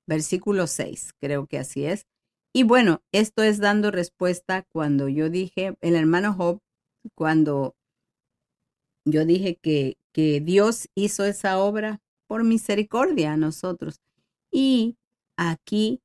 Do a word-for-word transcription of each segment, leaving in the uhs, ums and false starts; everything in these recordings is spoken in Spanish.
versículo seis, creo que así es. Y bueno, esto es dando respuesta cuando yo dije, el hermano Job, cuando yo dije que, que Dios hizo esa obra por misericordia a nosotros. Y aquí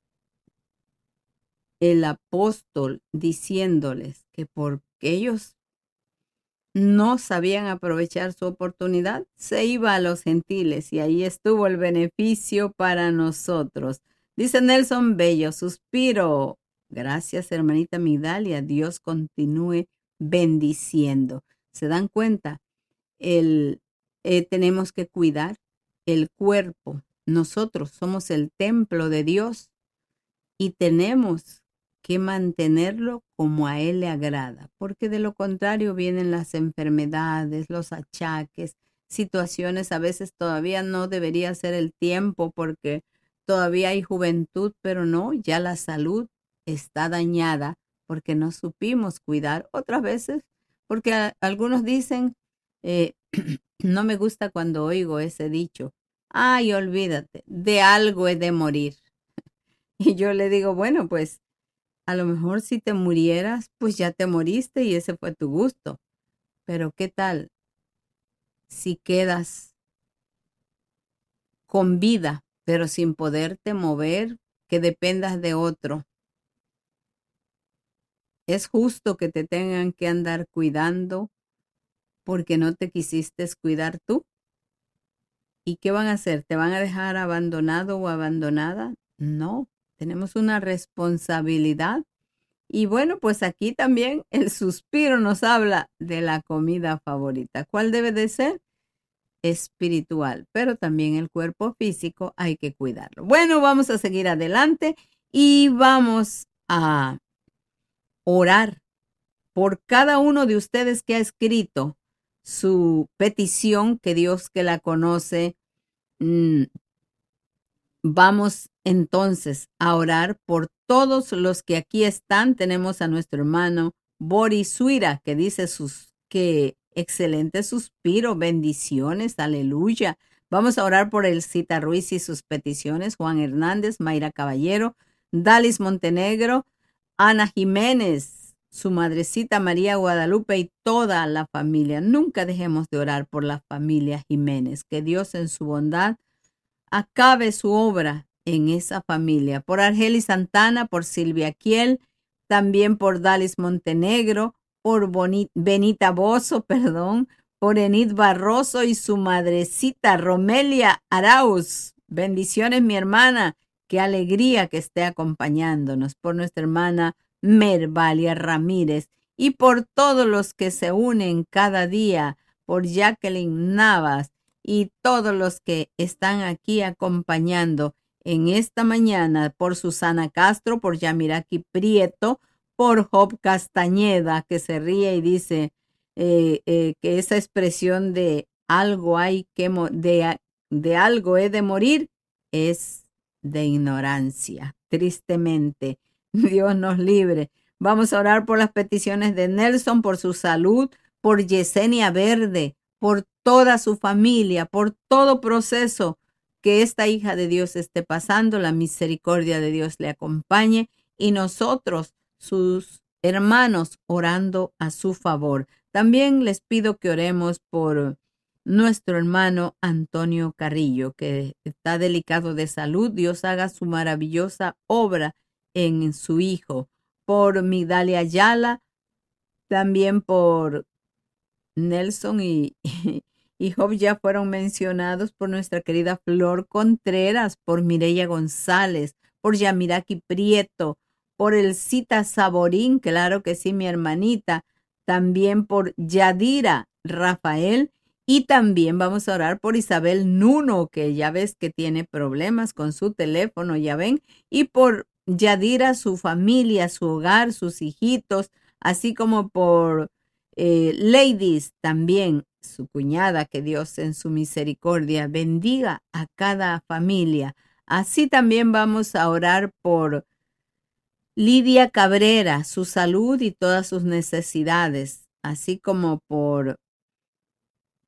el apóstol diciéndoles que porque ellos no sabían aprovechar su oportunidad, se iba a los gentiles y ahí estuvo el beneficio para nosotros. Dice Nelson Bello, suspiro. Gracias, hermanita Migdalia. Dios continúe bendiciendo. ¿Se dan cuenta? El, eh, tenemos que cuidar el cuerpo. Nosotros somos el templo de Dios y tenemos que mantenerlo como a Él le agrada, porque de lo contrario vienen las enfermedades, los achaques, situaciones, a veces todavía no debería ser el tiempo porque todavía hay juventud, pero no, ya la salud está dañada porque no supimos cuidar. Otras veces, porque a- algunos dicen, eh, no me gusta cuando oigo ese dicho, ay, olvídate, de algo he de morir. Y yo le digo, bueno, pues a lo mejor si te murieras, pues ya te moriste y ese fue tu gusto. Pero ¿qué tal si quedas con vida, pero sin poderte mover, que dependas de otro? Es justo que te tengan que andar cuidando porque no te quisiste cuidar tú. ¿Y qué van a hacer? ¿Te van a dejar abandonado o abandonada? No, tenemos una responsabilidad. Y bueno, pues aquí también el suspiro nos habla de la comida favorita. ¿Cuál debe de ser? Espiritual, pero también el cuerpo físico hay que cuidarlo. Bueno, vamos a seguir adelante y vamos a orar por cada uno de ustedes que ha escrito su petición, que Dios que la conoce. mm, Vamos entonces a orar por todos los que aquí están. Tenemos a nuestro hermano Boris Suira, que dice sus que excelente suspiro, bendiciones, aleluya. Vamos a orar por Elcita Ruiz y sus peticiones, Juan Hernández, Mayra Caballero, Dalis Montenegro, Ana Jiménez, su madrecita María Guadalupe y toda la familia. Nunca dejemos de orar por la familia Jiménez. Que Dios en su bondad acabe su obra en esa familia. Por Argeli Santana, por Silvia Kiel, también por Dalis Montenegro, por Boni- Benita Bozo, perdón, por Enid Barroso y su madrecita Romelia Arauz. Bendiciones, mi hermana. Qué alegría que esté acompañándonos. Por nuestra hermana Mervalia Ramírez y por todos los que se unen cada día, por Jacqueline Navas y todos los que están aquí acompañando en esta mañana, por Susana Castro, por Yamiraki Prieto, por Job Castañeda, que se ríe y dice eh, eh, que esa expresión de algo hay que, mo- de, a- de algo he de morir es de ignorancia. Tristemente, Dios nos libre. Vamos a orar por las peticiones de Nelson, por su salud, por Yesenia Verde, por toda su familia, por todo proceso que esta hija de Dios esté pasando. La misericordia de Dios le acompañe y nosotros, sus hermanos, orando a su favor. También les pido que oremos por nuestro hermano Antonio Carrillo, que está delicado de salud. Dios haga su maravillosa obra en su hijo. Por Migdalia Ayala, también por Nelson y, y Job ya fueron mencionados, por nuestra querida Flor Contreras, por Mireya González, por Yamiraki Prieto, por Elcita Saborín, claro que sí, mi hermanita, también por Yadira Rafael y también vamos a orar por Isabel Nuno, que ya ves que tiene problemas con su teléfono, ya ven, y por Yadira, su familia, su hogar, sus hijitos, así como por eh, Ladies también, su cuñada, que Dios en su misericordia bendiga a cada familia. Así también vamos a orar por Lidia Cabrera, su salud y todas sus necesidades, así como por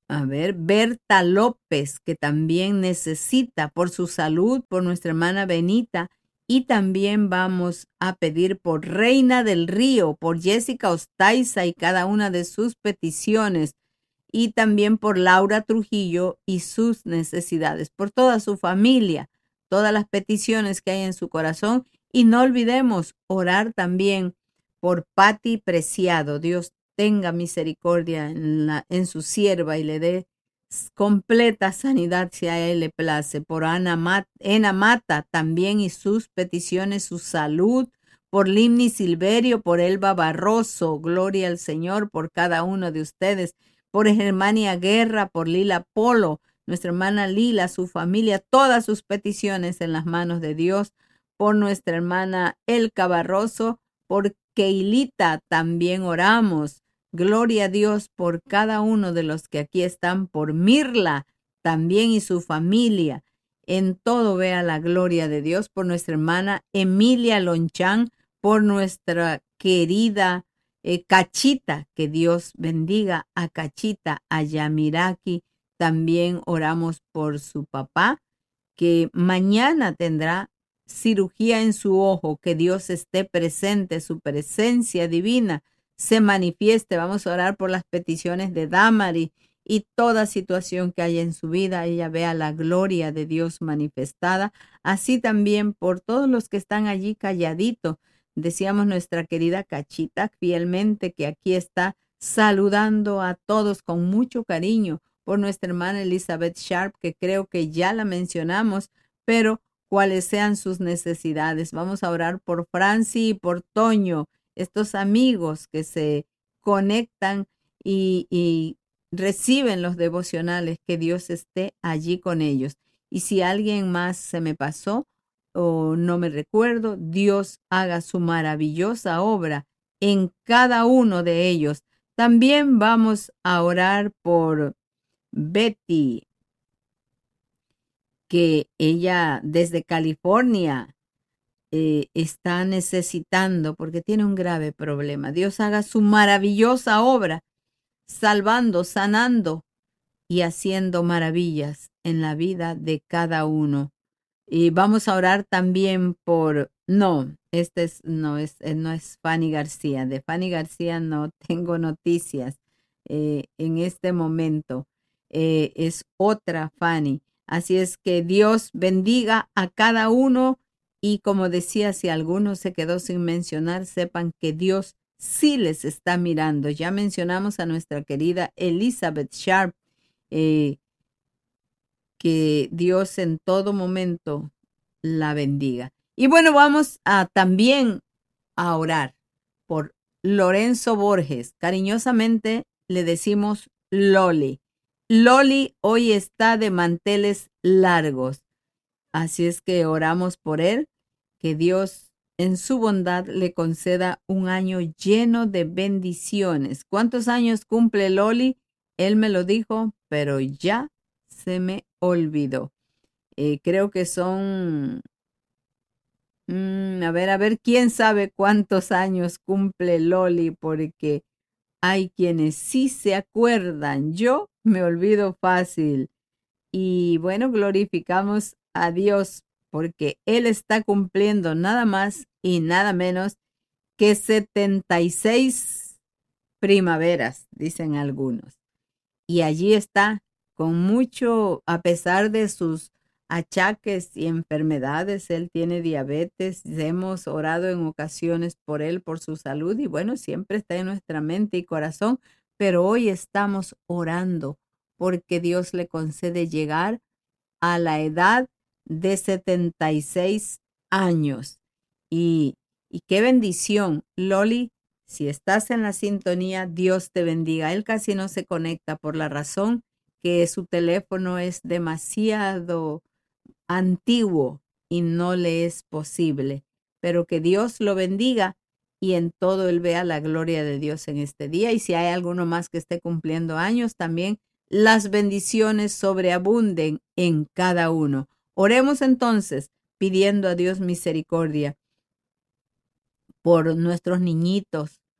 A ver, Berta López, que también necesita por su salud, por nuestra hermana Benita. Y también vamos a pedir por Reina del Río, por Jessica Ostaiza y cada una de sus peticiones. Y también por Laura Trujillo y sus necesidades, por toda su familia, todas las peticiones que hay en su corazón. Y no olvidemos orar también por Patti Preciado. Dios tenga misericordia en, la, en su sierva y le dé completa sanidad si a él le place. Por Ana, Mat, Ena Mata también y sus peticiones, su salud. Por Limni Silverio, por Elba Barroso, gloria al Señor por cada uno de ustedes. Por Germania Guerra, por Lila Polo, nuestra hermana Lila, su familia, todas sus peticiones en las manos de Dios. Por nuestra hermana Elka Barroso, por Keilita también oramos. Gloria a Dios por cada uno de los que aquí están, por Mirla también y su familia. En todo vea la gloria de Dios, por nuestra hermana Emilia Lonchán, por nuestra querida eh, Cachita, que Dios bendiga a Cachita, a Yamiraki. También oramos por su papá, que mañana tendrá cirugía en su ojo, que Dios esté presente, su presencia divina se manifieste. Vamos a orar por las peticiones de Damari y toda situación que haya en su vida, ella vea la gloria de Dios manifestada. Así también por todos los que están allí calladitos. Decíamos nuestra querida Cachita fielmente que aquí está saludando a todos con mucho cariño. Por nuestra hermana Elizabeth Sharp, que creo que ya la mencionamos, pero cuáles sean sus necesidades. Vamos a orar por Franci y por Toño, estos amigos que se conectan y, y reciben los devocionales, que Dios esté allí con ellos. Y si alguien más se me pasó o no me recuerdo, Dios haga su maravillosa obra en cada uno de ellos. También vamos a orar por Betty, que ella desde California eh, está necesitando porque tiene un grave problema. Dios haga su maravillosa obra, salvando, sanando y haciendo maravillas en la vida de cada uno. Y vamos a orar también por, no, este es, no es, eh, no es Fanny García. De Fanny García no tengo noticias eh, en este momento. Eh, es otra Fanny. Así es que Dios bendiga a cada uno y como decía, si alguno se quedó sin mencionar, sepan que Dios sí les está mirando. Ya mencionamos a nuestra querida Elizabeth Sharp, eh, que Dios en todo momento la bendiga. Y bueno, vamos a también a orar por Lorenzo Borges. Cariñosamente le decimos Loli. Loli hoy está de manteles largos. Así es que oramos por él, que Dios en su bondad le conceda un año lleno de bendiciones. ¿Cuántos años cumple Loli? Él me lo dijo, pero ya se me olvidó. Eh, creo que son, mm, a ver, a ver, quién sabe cuántos años cumple Loli, porque hay quienes sí se acuerdan. Yo me olvido fácil. Y bueno, glorificamos a Dios porque Él está cumpliendo nada más y nada menos que setenta y seis primaveras, dicen algunos. Y allí está, con mucho, a pesar de sus achaques y enfermedades, él tiene diabetes, hemos orado en ocasiones por él, por su salud, y bueno, siempre está en nuestra mente y corazón, pero hoy estamos orando porque Dios le concede llegar a la edad de setenta y seis años. Y, y qué bendición, Loli. Si estás en la sintonía, Dios te bendiga. Él casi no se conecta por la razón que su teléfono es demasiado antiguo y no le es posible. Pero que Dios lo bendiga y en todo él vea la gloria de Dios en este día. Y si hay alguno más que esté cumpliendo años, también las bendiciones sobreabunden en cada uno. Oremos entonces pidiendo a Dios misericordia por nuestros niñitos,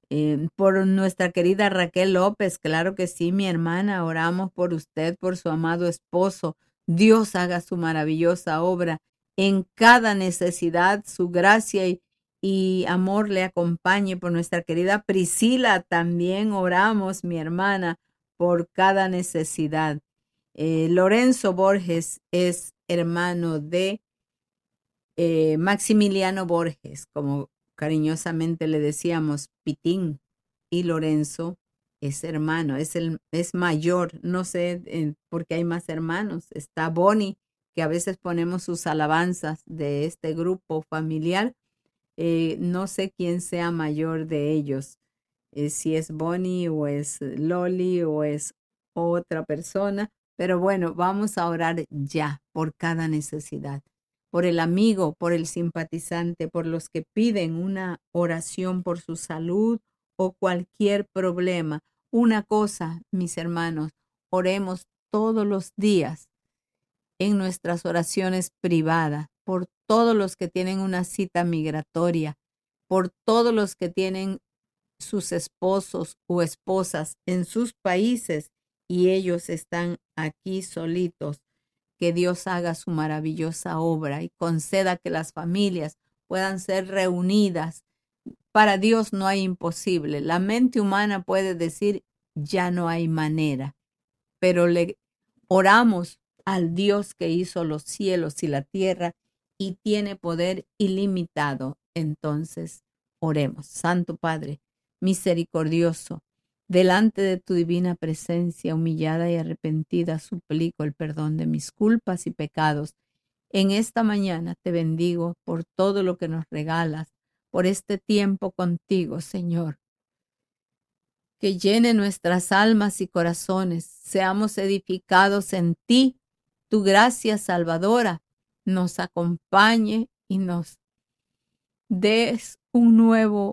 Eh, por nuestra querida Raquel López, claro que sí, mi hermana, oramos por usted, por su amado esposo. Dios haga su maravillosa obra en cada necesidad, su gracia y, y amor le acompañe. Por nuestra querida Priscila, también oramos, mi hermana, por cada necesidad. Eh, Lorenzo Borges es hermano de eh, Maximiliano Borges, como cariñosamente le decíamos, Pitín, y Lorenzo es hermano, es, el, es mayor, no sé eh, por qué hay más hermanos. Está Bonnie, que a veces ponemos sus alabanzas de este grupo familiar. Eh, no sé quién sea mayor de ellos, eh, si es Bonnie o es Loli o es otra persona, pero bueno, vamos a orar ya por cada necesidad, por el amigo, por el simpatizante, por los que piden una oración por su salud o cualquier problema. Una cosa, mis hermanos, oremos todos los días en nuestras oraciones privadas, por todos los que tienen una cita migratoria, por todos los que tienen sus esposos o esposas en sus países y ellos están aquí solitos. Que Dios haga su maravillosa obra y conceda que las familias puedan ser reunidas. Para Dios no hay imposible. La mente humana puede decir, ya no hay manera, pero le oramos al Dios que hizo los cielos y la tierra y tiene poder ilimitado. Entonces, oremos. Santo Padre, misericordioso, delante de tu divina presencia, humillada y arrepentida, suplico el perdón de mis culpas y pecados. En esta mañana te bendigo por todo lo que nos regalas, por este tiempo contigo, Señor. Que llene nuestras almas y corazones, seamos edificados en ti, tu gracia salvadora nos acompañe y nos des un nuevo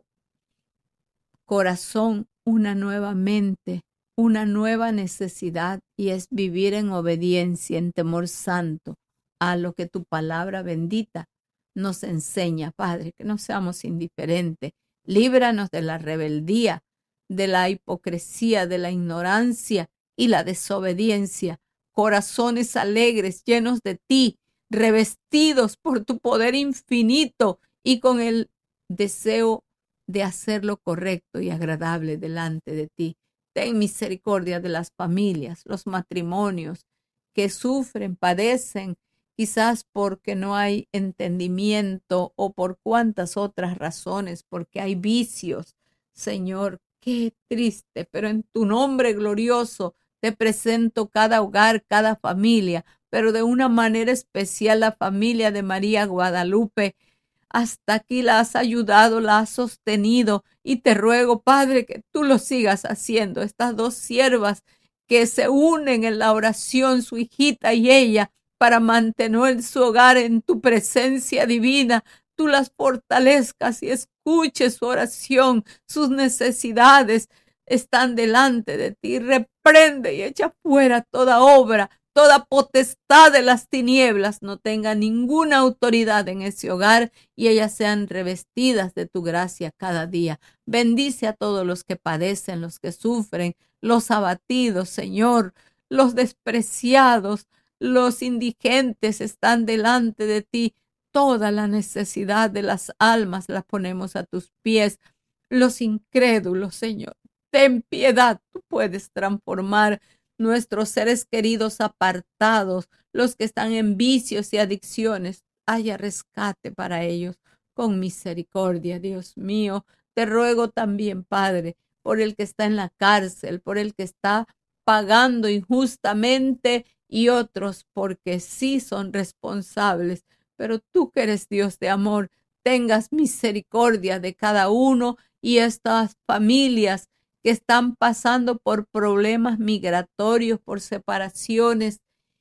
corazón, una nueva mente, una nueva necesidad, y es vivir en obediencia, en temor santo a lo que tu palabra bendita nos enseña, Padre, que no seamos indiferentes. Líbranos de la rebeldía, de la hipocresía, de la ignorancia y la desobediencia. Corazones alegres, llenos de ti, revestidos por tu poder infinito y con el deseo de hacer lo correcto y agradable delante de ti. Ten misericordia de las familias, los matrimonios que sufren, padecen, quizás porque no hay entendimiento o por cuantas otras razones, porque hay vicios. Señor, qué triste, pero en tu nombre glorioso te presento cada hogar, cada familia, pero de una manera especial la familia de María Guadalupe. Hasta aquí la has ayudado, la has sostenido y te ruego, Padre, que tú lo sigas haciendo. Estas dos siervas que se unen en la oración, su hijita y ella, para mantener su hogar en tu presencia divina, tú las fortalezcas y escuches su oración, sus necesidades están delante de ti. Reprende y echa fuera toda obra, toda potestad de las tinieblas no tenga ninguna autoridad en ese hogar y ellas sean revestidas de tu gracia cada día. Bendice a todos los que padecen, los que sufren, los abatidos, Señor, los despreciados, los indigentes están delante de ti. Toda la necesidad de las almas las ponemos a tus pies. Los incrédulos, Señor, ten piedad, tú puedes transformar nuestros seres queridos apartados, los que están en vicios y adicciones. Haya rescate para ellos con misericordia, Dios mío. Te ruego también, Padre, por el que está en la cárcel, por el que está pagando injustamente y otros porque sí son responsables. Pero tú que eres Dios de amor, tengas misericordia de cada uno y estas familias que están pasando por problemas migratorios, por separaciones.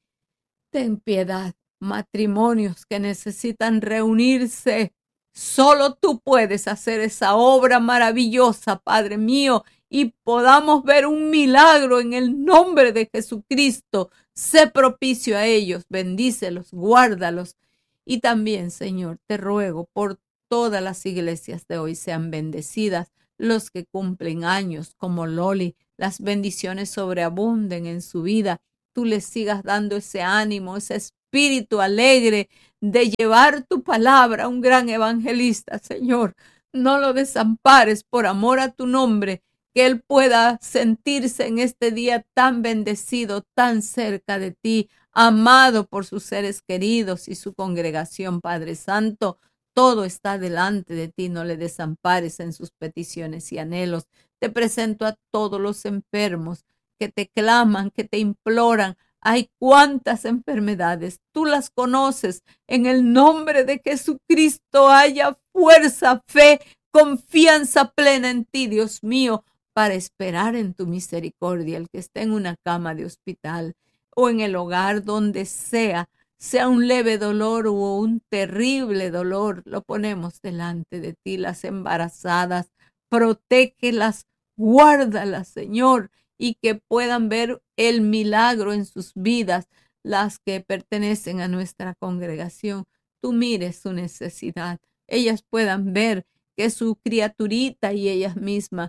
Ten piedad, matrimonios que necesitan reunirse. Solo tú puedes hacer esa obra maravillosa, Padre mío, y podamos ver un milagro en el nombre de Jesucristo. Sé propicio a ellos, bendícelos, guárdalos. Y también, Señor, te ruego por todas las iglesias de hoy sean bendecidas. los que cumplen años como Loli, las bendiciones sobreabunden en su vida. Tú les sigas dando ese ánimo, ese espíritu alegre de llevar tu palabra a un gran evangelista, Señor. No lo desampares por amor a tu nombre, que él pueda sentirse en este día tan bendecido, tan cerca de ti, amado por sus seres queridos y su congregación, Padre Santo. Todo está delante de ti, no le desampares en sus peticiones y anhelos. Te presento a todos los enfermos que te claman, que te imploran. Hay cuántas enfermedades, tú las conoces. En el nombre de Jesucristo haya fuerza, fe, confianza plena en ti, Dios mío, para esperar en tu misericordia. El que esté en una cama de hospital o en el hogar, donde sea, sea un leve dolor o un terrible dolor, lo ponemos delante de ti. Las embarazadas, protégelas, guárdalas, Señor, y que puedan ver el milagro en sus vidas. Las que pertenecen a nuestra congregación, tú mires su necesidad, ellas puedan ver que su criaturita y ellas mismas,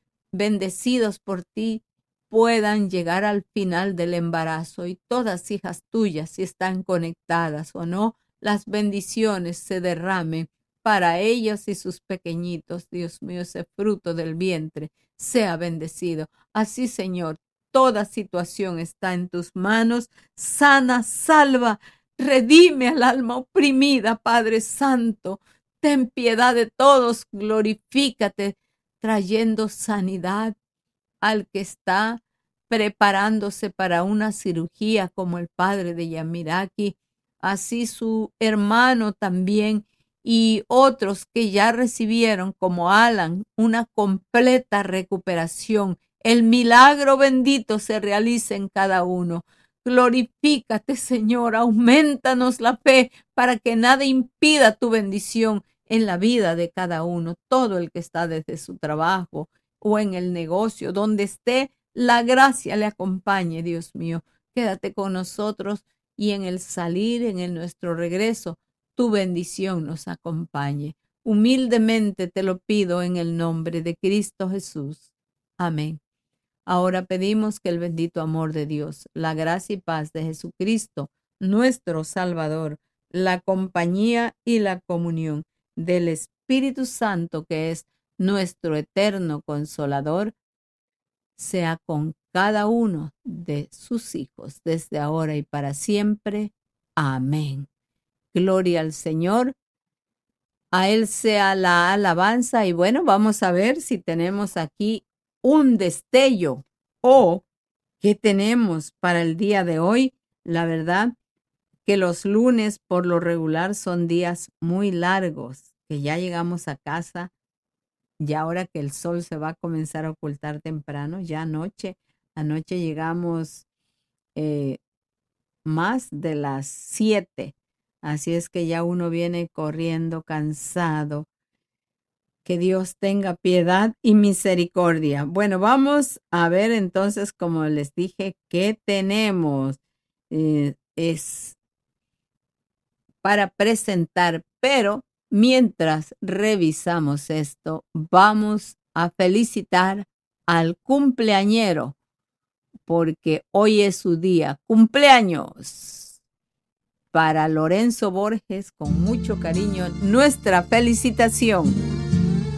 bendecidos por ti, puedan llegar al final del embarazo, y todas hijas tuyas, si están conectadas o no, las bendiciones se derramen para ellas y sus pequeñitos. Dios mío, ese fruto del vientre sea bendecido. Así, Señor, toda situación está en tus manos. Sana, salva, redime al alma oprimida, Padre Santo. Ten piedad de todos, glorifícate, trayendo sanidad al que está preparándose para una cirugía, como el padre de Yamiraki, así su hermano también, y otros que ya recibieron, como Alan, una completa recuperación. El milagro bendito se realiza en cada uno. Glorifícate, Señor, aumentanos la fe para que nada impida tu bendición en la vida de cada uno. Todo el que está desde su trabajo o en el negocio, donde esté, la gracia le acompañe, Dios mío. Quédate con nosotros, y en el salir, en el nuestro regreso, tu bendición nos acompañe. Humildemente te lo pido en el nombre de Cristo Jesús. Amén. Ahora pedimos que el bendito amor de Dios, la gracia y paz de Jesucristo, nuestro Salvador, la compañía y la comunión del Espíritu Santo, que es nuestro eterno consolador, sea con cada uno de sus hijos, desde ahora y para siempre. Amén. Gloria al Señor. A Él sea la alabanza. Y bueno, vamos a ver si tenemos aquí un destello o qué tenemos para el día de hoy. La verdad que los lunes por lo regular son días muy largos, que ya llegamos a casa, ya ahora que el sol se va a comenzar a ocultar temprano, ya anoche, anoche llegamos eh, más de las siete, así es que ya uno viene corriendo cansado. Que Dios tenga piedad y misericordia. Bueno, vamos a ver entonces, como les dije, qué tenemos. Eh, es para presentar, pero mientras revisamos esto, vamos a felicitar al cumpleañero, porque hoy es su día. ¡Cumpleaños! Para Lorenzo Borges, con mucho cariño, nuestra felicitación.